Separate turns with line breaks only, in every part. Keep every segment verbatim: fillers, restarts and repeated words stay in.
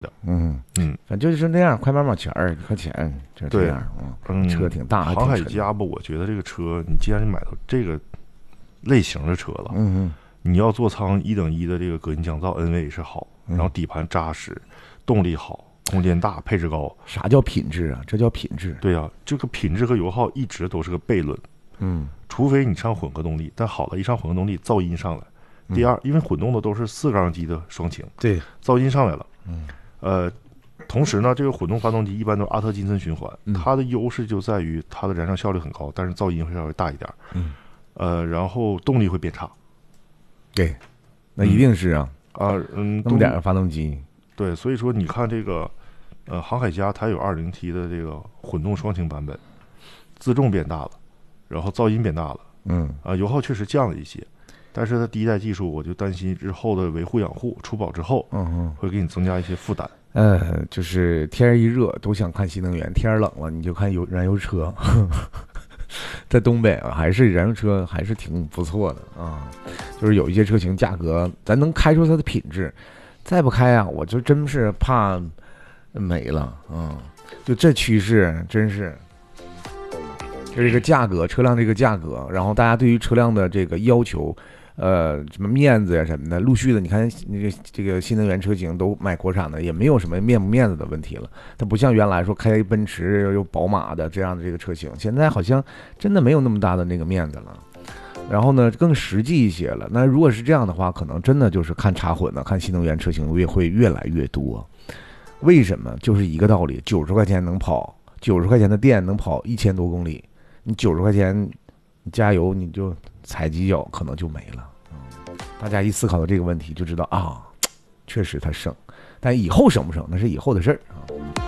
的。
嗯嗯，反正就是那样，快慢慢钱儿，一块钱就这样。嗯，车挺大，
航海家吧，我觉得这个车，你既然你买到这个类型的车了，
嗯嗯，
你要座舱一等一的这个隔音降噪 N V H 好，然后底盘扎实，动力好，空间大，配置高。
啥叫品质啊？这叫品质。
对啊，这个品质和油耗一直都是个悖论。
嗯，除
非你上混合动力，但好了，一上混合动力，噪音上来。第二，因为混动的都是四缸机的双擎，
对，
噪音上来了。嗯，呃，同时呢，这个混动发动机一般都是阿特金森循环，
嗯、
它的优势就在于它的燃烧效率很高，但是噪音会稍微大一点。
嗯，
呃，然后动力会变差。
对，那一定是啊。
嗯、啊，嗯，
那么点发动机。
对，所以说你看这个，呃，航海家它有 二点零 T 的这个混动双擎版本，自重变大了。然后噪音变大了，
嗯
啊，油耗确实降了一些，但是它第一代技术，我就担心日后的维护养护、出保之后，
嗯嗯，
会给你增加一些负担。
呃，就是天一热都想看新能源，天冷了你就看油燃油车。在东北啊，还是燃油车还是挺不错的啊，就是有一些车型价格咱能开出它的品质，再不开啊，我就真是怕没了啊，就这趋势真是。就这个价格，车辆这个价格，然后大家对于车辆的这个要求，呃，什么面子呀什么的，陆续的，你看那个这个新能源车型都买国产的，也没有什么面不面子的问题了。它不像原来说开奔驰有宝马的这样的这个车型，现在好像真的没有那么大的那个面子了。然后呢，更实际一些了。那如果是这样的话，可能真的就是看插混的，看新能源车型越会越来越多。为什么？就是一个道理，九十块钱能跑，九十块钱的电能跑一千多公里。你九十块钱，你加油你就踩几脚，可能就没了。嗯，大家一思考到这个问题，就知道啊，确实它省，但以后省不省那是以后的事儿啊。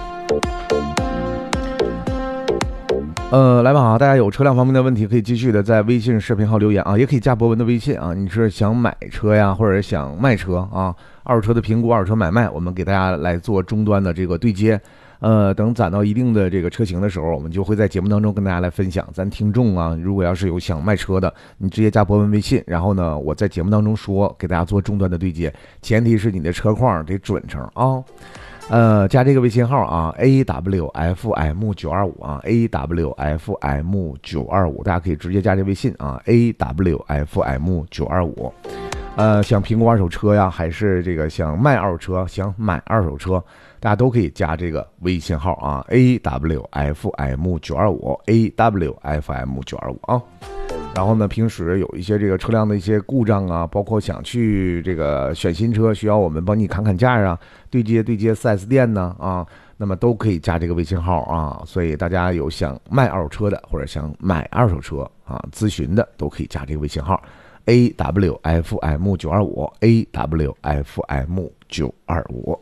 呃，来吧啊，大家有车辆方面的问题，可以继续的在微信视频号留言啊，也可以加博文的微信啊。你是想买车呀，或者想卖车啊？二手车的评估、二手车买卖，我们给大家来做终端的这个对接。呃，等攒到一定的这个车型的时候，我们就会在节目当中跟大家来分享。咱听众啊，如果要是有想卖车的，你直接加博文微信，然后呢，我在节目当中说，给大家做终端的对接，前提是你的车况得准成啊。呃，加这个微信号啊 ，A W F M 九二五啊 ，A W F M 九二五，大家可以直接加这微信啊 ，A W F M 九二五。呃，想评估二手车呀，还是这个想卖二手车，想买二手车。大家都可以加这个微信号啊 ，A W F M 九二五 A W F M 九二五啊。然后呢，平时有一些这个车辆的一些故障啊，包括想去这个选新车，需要我们帮你砍砍价啊，对接对接 四 S 店呢啊，那么都可以加这个微信号啊。所以大家有想卖二手车的或者想买二手车啊咨询的，都可以加这个微信号 A W F M 九二五 A W F M 九二五。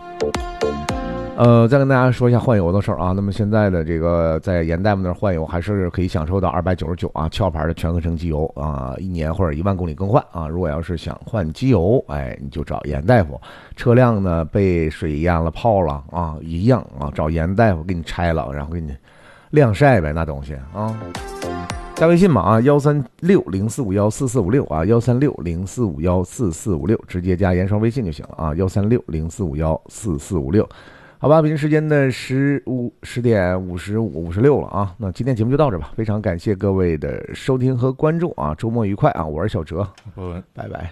呃，再跟大家说一下换油的事儿啊。那么现在的这个在严大夫那儿换油，还是可以享受到二百九十九啊，壳牌的全合成机油啊，一年或者一万公里更换啊。如果要是想换机油，哎，你就找严大夫。车辆呢被水淹了、泡了啊，一样啊，找严大夫给你拆了，然后给你晾晒呗，那东西啊。加微信吧啊，幺三六零四五幺四四五六啊，幺三六零四五幺四四五六，直接加严少微信就行了啊，幺三六零四五幺四四五六。好吧，北京时间的十五十点五十五五十六了啊，那今天节目就到这吧，非常感谢各位的收听和关注啊，周末愉快啊，我是小哲，
嗯，
拜拜。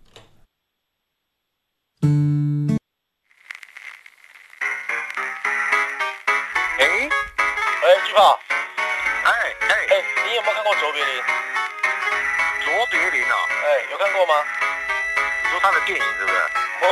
哎，哎，巨炮，哎哎哎，你有没有看过卓别林？
卓别林啊，
哎，有看过吗？
你说他的电影是不是？